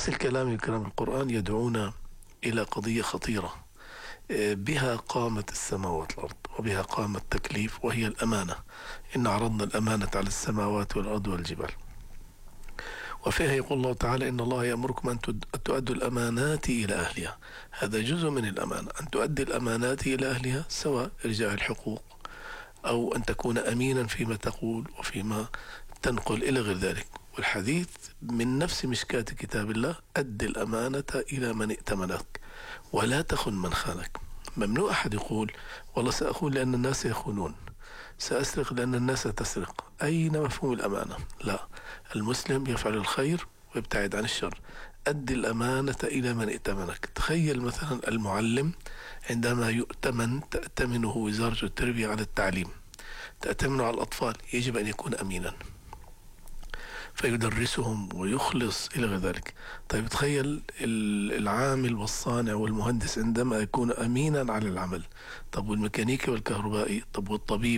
نفس الكلام الكرام، القرآن يدعونا إلى قضية خطيرة بها قامت السماوات والأرض وبها قام التكليف، وهي الأمانة. إن عرضنا الأمانة على السماوات والأرض والجبال. وفيها يقول الله تعالى: إن الله يأمركم أن تؤدوا الأمانات إلى أهلها. هذا جزء من الأمانة، أن تؤدي الأمانات إلى أهلها، سواء إرجاع الحقوق أو أن تكون أمينا فيما تقول وفيما تنقل إلى غير ذلك. والحديث من نفس مشكاة كتاب الله: أد الأمانة إلى من ائتمنك ولا تخن من خانك. ممنوع أحد يقول: والله سأخون لأن الناس يخونون، سأسرق لأن الناس تسرق. أين مفهوم الأمانة؟ لا، المسلم يفعل الخير ويبتعد عن الشر. أد الأمانة إلى من ائتمنك. تخيل مثلا المعلم عندما يؤتمن، تأتمنه وزارة التربية على التعليم، تأتمنه على الأطفال، يجب أن يكون أمينا فيدرسهم ويخلص إلى غير ذلك. طيب تخيل العامل والصانع والمهندس عندما يكون أمينا على العمل. طب والميكانيكي والكهربائي، طب والطبيب،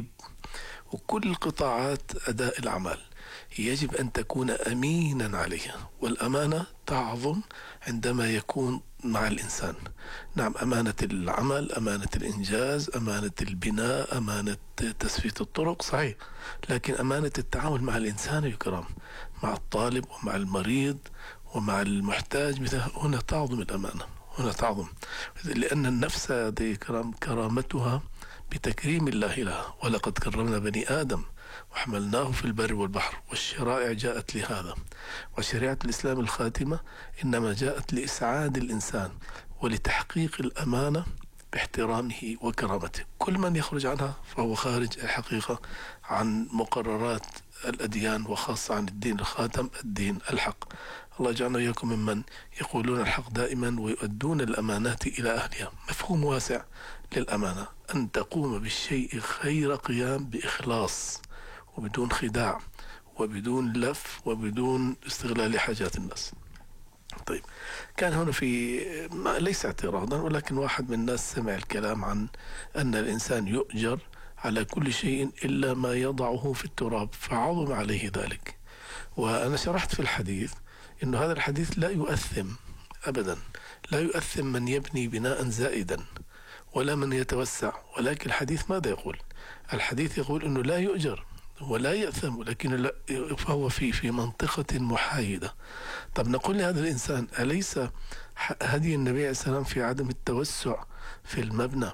وكل قطاعات أداء الأعمال يجب أن تكون أمينا عليها. والأمانة تعظم عندما يكون مع الإنسان. نعم، أمانة العمل، أمانة الإنجاز، أمانة البناء، أمانة تسفية الطرق، صحيح، لكن أمانة التعامل مع الإنسان الكرام، مع الطالب ومع المريض ومع المحتاج، مثل هنا تعظم الأمانة، هنا تعظم، لأن النفس هذه كرامتها بتكريم الله لها. ولقد كرمنا بني آدم وحملناه في البر والبحر. والشرائع جاءت لهذا، وشريعة الإسلام الخاتمة إنما جاءت لإسعاد الإنسان ولتحقيق الأمانة باحترامه وكرامته. كل من يخرج عنها فهو خارج الحقيقة عن مقررات الأديان، وخاصة عن الدين الخاتم، الدين الحق. الله يجعلنا وإياكم ممن يقولون الحق دائما ويؤدون الأمانات إلى أهلها. مفهوم واسع للأمانة: أن تقوم بالشيء خير قيام بإخلاص وبدون خداع وبدون لف وبدون استغلال حاجات الناس. طيب، كان هنا في ليس اعتراضا، ولكن واحد من الناس سمع الكلام عن أن الإنسان يؤجر على كل شيء إلا ما يضعه في التراب، فعظم عليه ذلك. وأنا شرحت في الحديث إن هذا الحديث لا يؤثم أبدا، لا يؤثم من يبني بناء زائدا ولا من يتوسع. ولكن الحديث ماذا يقول؟ الحديث يقول أنه لا يؤجر ولا يأثم، ولكن فهو في منطقة محايدة. طب نقول لهذا الإنسان: أليس هدي النبي عليه السلام في عدم التوسع في المبنى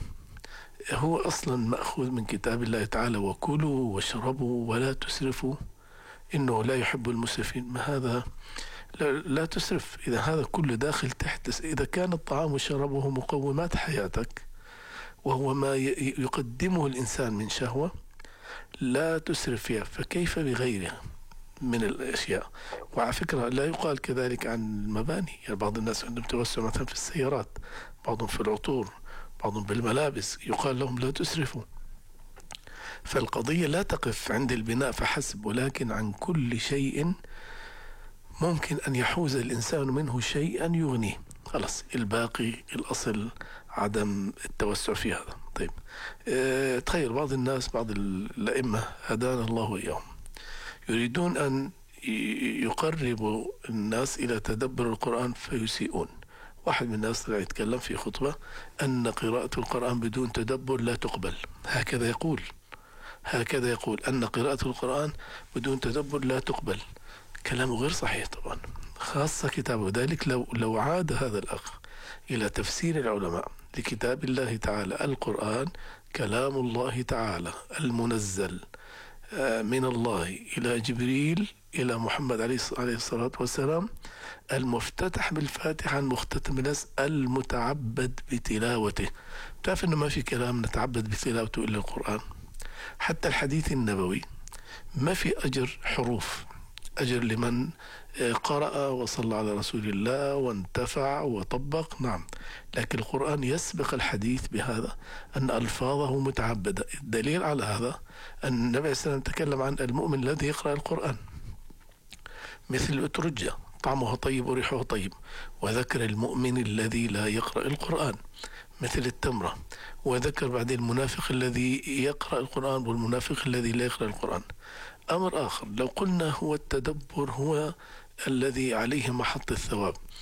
هو أصلا مأخوذ من كتاب الله تعالى: وكلوا واشربوا ولا تسرفوا إنه لا يحب المسرفين؟ ما هذا؟ لا تسرف. إذا هذا كله داخل تحت، إذا كان الطعام والشراب وهو مقومات حياتك وهو ما يقدمه الإنسان من شهوة، لا تسرف فيها، فكيف بغيرها من الأشياء؟ وعلى فكرة لا يقال كذلك عن المباني. يعني بعض الناس عندهم توسع مثلا في السيارات، بعضهم في العطور، بعضهم بالملابس، يقال لهم لا تسرفوا. فالقضية لا تقف عند البناء فحسب، ولكن عن كل شيء ممكن أن يحوز الإنسان منه شيئا يغنيه. خلاص، الباقي الأصل عدم التوسع في هذا. طيب، تخيل بعض الناس، بعض الأئمة هدانا الله وإياهم، يريدون أن يقربوا الناس إلى تدبر القرآن فيسيئون. واحد من الناس طلع يتكلم في خطبة أن قراءة القرآن بدون تدبر لا تقبل. هكذا يقول أن قراءة القرآن بدون تدبر لا تقبل. كلامه غير صحيح طبعا، خاصة كتابه. ذلك لو عاد هذا الأخ إلى تفسير العلماء لكتاب الله تعالى: القرآن كلام الله تعالى المنزل من الله إلى جبريل إلى محمد عليه الصلاة والسلام، المفتتح بالفاتحة، المختتم بالناس، المتعبد بتلاوته. تعرف أنه ما في كلام نتعبد بتلاوته إلا القرآن. حتى الحديث النبوي ما في أجر حروف، أجر لمن قرأ وصلى على رسول الله وانتفع وطبق، نعم، لكن القرآن يسبق الحديث بهذا أن ألفاظه متعبدة. الدليل على هذا أن النبي صلى الله عليه وسلم تكلم عن المؤمن الذي يقرأ القرآن، مثل الأترجة طعمها طيب وريحه طيب، وذكر المؤمن الذي لا يقرأ القرآن مثل التمرة، وذكر بعد المنافق الذي يقرأ القرآن والمنافق الذي لا يقرأ القرآن. أمر آخر، لو قلنا هو التدبر هو الذي عليه محط الثواب،